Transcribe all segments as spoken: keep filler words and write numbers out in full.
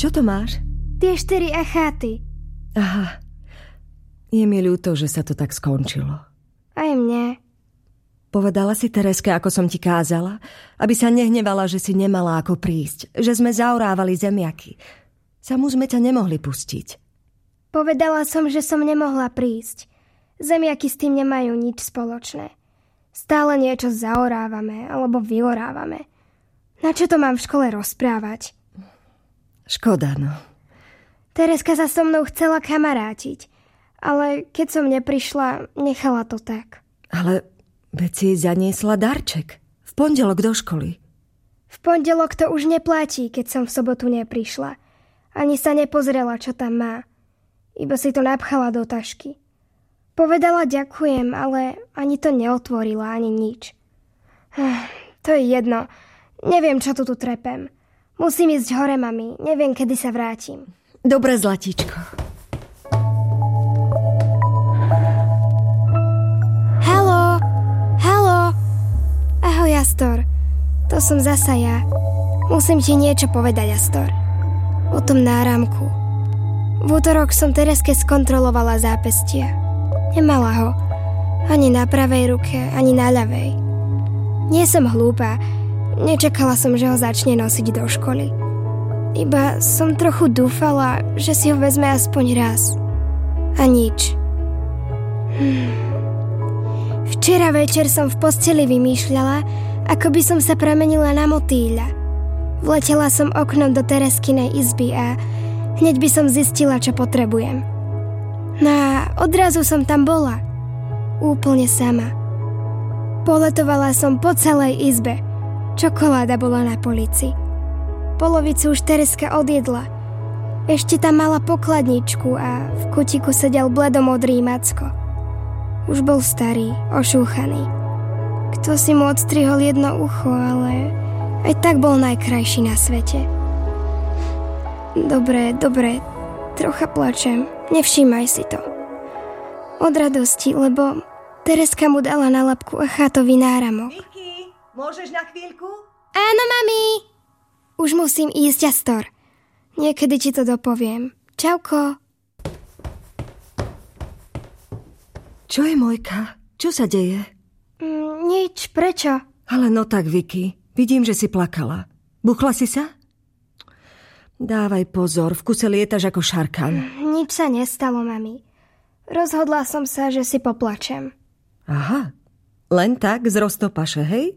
Čo to máš? Tie štyri acháty. Aha. Je mi ľúto, že sa to tak skončilo. Aj mne. Povedala si Tereske, ako som ti kázala? Aby sa nehnevala, že si nemala ako prísť. Že sme zaorávali zemiaky. Samu sme ťa nemohli pustiť. Povedala som, že som nemohla prísť. Zemiaky s tým nemajú nič spoločné. Stále niečo zaorávame alebo vyorávame. Na čo to mám v škole rozprávať? Škoda, no. Tereska sa so mnou chcela kamarátiť, ale keď som neprišla, nechala to tak. Ale veď si zaniesla darček. V pondelok do školy. V pondelok to už neplatí, keď som v sobotu neprišla. Ani sa nepozrela, čo tam má. Iba si to napchala do tašky. Povedala ďakujem, ale ani to neotvorila, ani nič. To je jedno. Neviem, čo tu tu trepem. Musím ísť hore, mami. Neviem, kedy sa vrátim. Dobre, zlatíčko. Haló, haló. Ahoj, Astor. To som zasa ja. Musím ti niečo povedať, Astor. O tom náramku. V útorok som Tereske skontrolovala zápestia. Nemala ho. Ani na pravej ruke, ani na ľavej. Nie som hlúpa. Nečakala som, že ho začne nosiť do školy. Iba som trochu dúfala, že si ho vezme aspoň raz. A nič. Hm. Včera večer som v posteli vymýšľala, ako by som sa premenila na motýľa. Vletela som oknom do Tereskinej izby a hneď by som zistila, čo potrebujem. No a odrazu som tam bola. Úplne sama. Poletovala som po celej izbe. Čokoláda bola na polici. Polovicu už Tereska odjedla. Ešte tam mala pokladničku a v kutiku sedel bledomodrý Macko. Už bol starý, ošúchaný. Kto si mu odstrihol jedno ucho, ale aj tak bol najkrajší na svete. Dobre, dobre, trocha plačem, nevšímaj si to. Od radosti, lebo Tereska mu dala na labku achátový náramok. Vicky, môžeš na chvíľku? Áno, mami! Už musím ísť, Astor. Niekedy ti to dopoviem. Čauko. Čo je, Mojka? Čo sa deje? Mm, nič, prečo? Ale no tak, Vicky, vidím, že si plakala. Buchla si sa? Dávaj pozor, v kuse lietaš ako šarkan. Mm, nič sa nestalo, mami. Rozhodla som sa, že si poplačem. Aha, len tak z roztopaše, hej?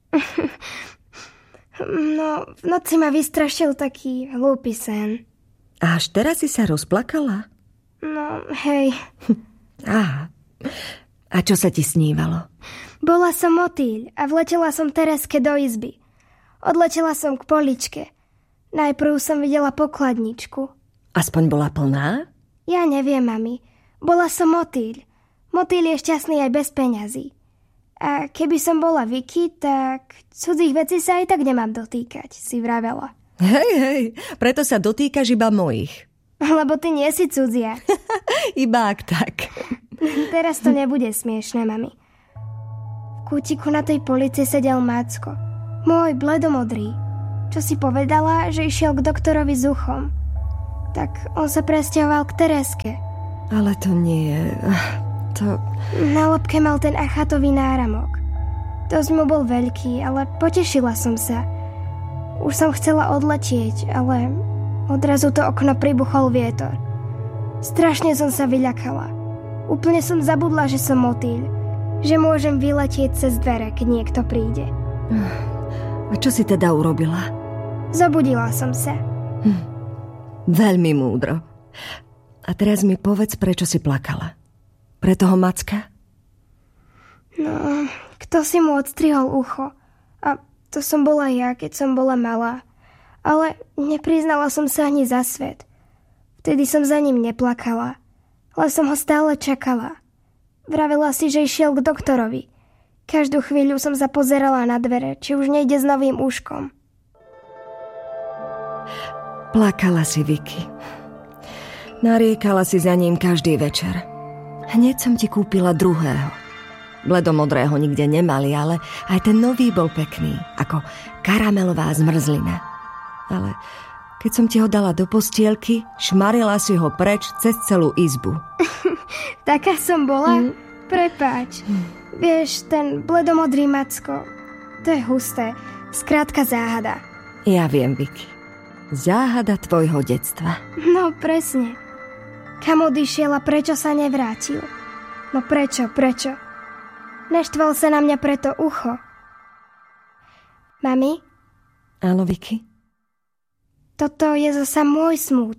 No, v noci ma vystrašil taký hlúpy sen. A až teraz si sa rozplakala? No, hej. Aha. A čo sa ti snívalo? Bola som motýľ a vletela som Tereske do izby. Odletela som k poličke. Najprv som videla pokladničku. Aspoň bola plná? Ja neviem, mami. Bola som motýľ. Motýľ je šťastný aj bez peňazí. A keby som bola Vicky, tak cudzích vecí sa aj tak nemám dotýkať, si vravela. Hej, hej, preto sa dotýkaš iba mojich. Lebo ty nie si cudzia. Iba ak tak. Teraz to nebude smiešné, mami. V kútiku na tej polici sedel Macko. Môj bledomodrý. Čo si povedala, že išiel k doktorovi s uchom. Tak on sa presťahoval k Tereske. Ale to nie je... To... Na lobke mal ten achátový náramok. Dosť mu bol veľký, ale potešila som sa. Už som chcela odletieť, ale odrazu to okno pribuchol vietor. Strašne som sa vyľakala. Úplne som zabudla, že som motýľ. Že môžem vyletieť cez dvere, keď niekto príde. A čo si teda urobila? Zobudila som sa. Hm. Veľmi múdro. A teraz mi povedz, prečo si plakala. Pre toho Macka? No, kto si mu odstrihol ucho? A to som bola ja, keď som bola malá. Ale nepriznala som sa ani za svet. Vtedy som za ním neplakala. Ale som ho stále čakala. Vravela si, že išiel k doktorovi. Každú chvíľu som sa pozerala na dvere, či už nejde s novým úškom. Plakala si, Vicky. Nariekala si za ním každý večer. Hneď som ti kúpila druhého. Bledomodrého nikde nemali, ale aj ten nový bol pekný, ako karamelová zmrzlina. Ale Keď som ti ho dala do postielky, šmarila si ho preč cez celú izbu. Taká som bola? Mm. Prepáč. Mm. Vieš, ten bledomodrý Macko, to je husté. Skrátka záhada. Ja viem, Vicky. Záhada tvojho detstva. No presne. Kam odišiel a prečo sa nevrátil? No prečo, prečo? Naštval sa na mňa preto ucho. Mami? Áno, Vicky? Toto je zasa môj smút.